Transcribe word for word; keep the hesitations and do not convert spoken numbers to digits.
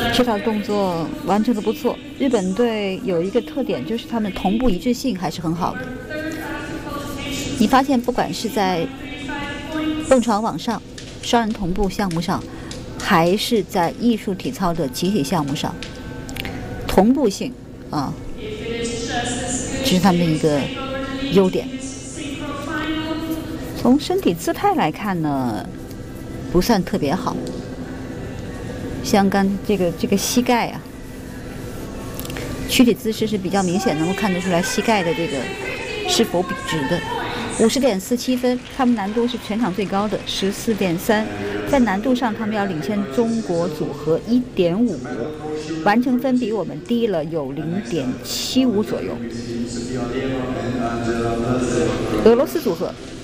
这套动作完成的不错。日本队有一个特点，就是他们同步一致性还是很好的。你发现不管是在蹦床网上、双人同步项目上，还是在艺术体操的集体项目上，同步性啊，这是他们的一个优点。从身体姿态来看呢，不算特别好。像刚这个这个膝盖啊，躯体姿势是比较明显，能够看得出来膝盖的这个是否笔直的。五十点四七分，他们难度是全场最高的十四点三，在难度上他们要领先中国组合一点五，完成分比我们低了有零点七五左右。俄罗斯组合